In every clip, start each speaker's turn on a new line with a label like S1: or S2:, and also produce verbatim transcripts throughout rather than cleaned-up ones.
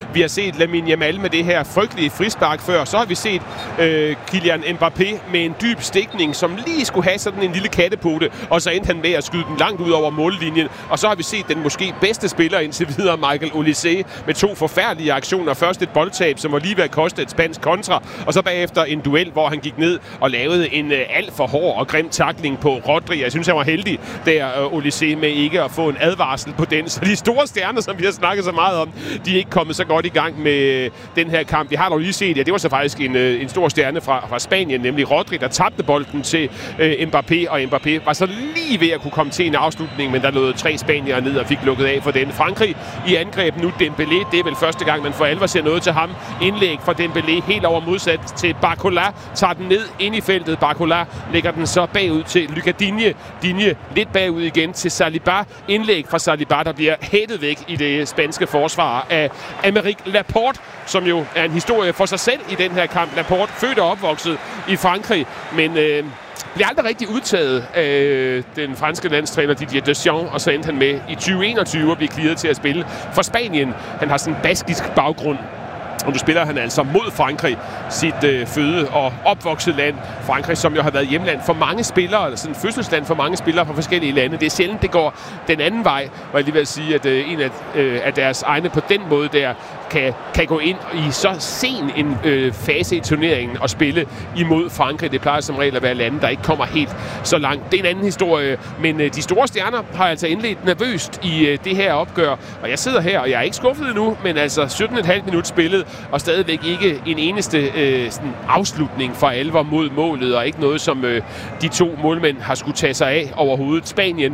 S1: Vi har set Lamine Yamal med det her frygtelige frispark før. Så har vi set øh, Kylian Mbappé med en dyb stikning, som lige skulle have sådan en lille kattepote, og så endte han med at skyde den langt ud over mållinjen. Og så har vi set den måske bedste spiller indtil videre, Michael Olise, med to forfærdelige aktioner. Først et boldtab, som var lige ved at koste et spansk kontra, og så bagefter en duel, hvor han gik ned og lavede en øh, alt for hård og grim tackling på Rodri. Jeg synes, han var heldig der, øh, Olise, med ikke at få en advarsel på den. Så de store stjerner, som vi har snakket så meget om, de er ikke kommet så godt i gang med den her kamp. Vi har dog lige set, ja, det var så faktisk en, en stor stjerne fra, fra Spanien, nemlig Rodri, der tabte bolden til øh, Mbappé, og Mbappé var så lige ved at kunne komme til en afslutning, men der lå tre spaniere ned og fik lukket af for den. Frankrig i angreb nu. Dembélé, det er vel første gang, man for alvor ser noget til ham. Indlæg fra Dembélé helt over modsat til Barcola, tager den ned ind i feltet. Barcola lægger den så bagud til Lucas Digne. Digne lidt bagud igen til Saliba. Indlæg fra Saliba, der bliver hættet væk i det spanske forsvar af Aymeric Laporte, som jo er en historie for sig selv i den her kamp. Laporte, født og opvokset i Frankrig, men øh, bliver aldrig rigtig udtaget af den franske landstræner Didier Deschamps, og så endte han med i tyve enogtyve at blive clearet til at spille for Spanien. Han har sådan en baskisk baggrund. Og nu spiller han altså mod Frankrig, sit øh, føde- og opvokset land. Frankrig, som jo har været hjemland for mange spillere, sådan fødselsland for mange spillere fra forskellige lande. Det er sjældent, det går den anden vej, hvor jeg lige vil sige, at øh, en af, øh, af deres egne på den måde der kan, kan gå ind i så sen en øh, fase i turneringen og spille imod Frankrig. Det plejer som regel at være lande, der ikke kommer helt så langt. Det er en anden historie, men øh, de store stjerner har altså indledt nervøst i øh, det her opgør. Og jeg sidder her, og jeg er ikke skuffet endnu, men altså sytten komma fem minut spillet, og stadigvæk ikke en eneste øh, sådan afslutning for alvor mod målet, og ikke noget, som øh, de to målmænd har skulle tage sig af overhovedet. Spanien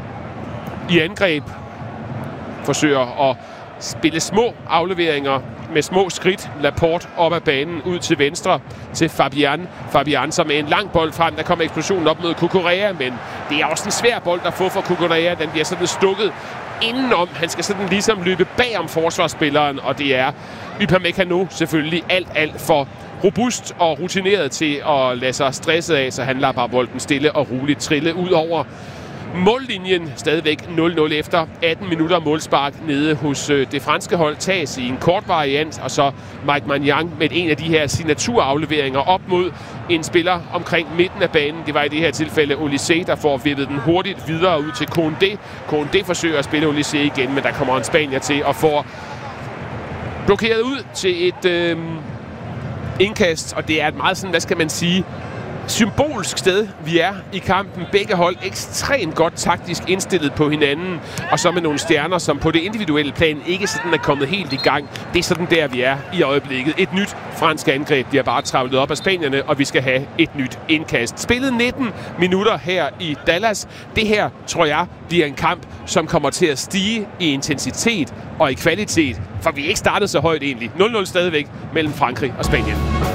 S1: i angreb forsøger at spille små afleveringer med små skridt. Laporte op ad banen, ud til venstre til Fabian. Fabian som med en lang bold frem. Der kommer eksplosionen op mod Cucurella, men det er også en svær bold at få for Cucurella. Den bliver sådan stukket indenom. Han skal sådan ligesom løbe bag om forsvarsspilleren, og det er Upamecano selvfølgelig alt, alt for robust og rutineret til at lade sig stresse af, så han lader bare bolden stille og roligt trille ud over mållinjen. Stadigvæk nul nul efter atten minutter målspark nede hos øh, det franske hold. Tages i en kort variant, og så Mike Maignan med en af de her signaturafleveringer op mod en spiller omkring midten af banen. Det var i det her tilfælde Olise, der får vippet den hurtigt videre ud til Koundé. Koundé forsøger at spille Olise igen, men der kommer en spanier til og får blokeret ud til et øh, indkast, og det er et meget sådan, hvad skal man sige, symbolsk sted, vi er i kampen. Begge hold ekstremt godt taktisk indstillet på hinanden, og så med nogle stjerner, som på det individuelle plan ikke sådan er kommet helt i gang. Det er sådan der, vi er i øjeblikket. Et nyt fransk angreb. De har bare travlet op af spanierne, og vi skal have et nyt indkast. Spillet nitten minutter her i Dallas. Det her, tror jeg, bliver en kamp, som kommer til at stige i intensitet og i kvalitet, for vi er ikke startet så højt egentlig. nul nul stadigvæk mellem Frankrig og Spanien.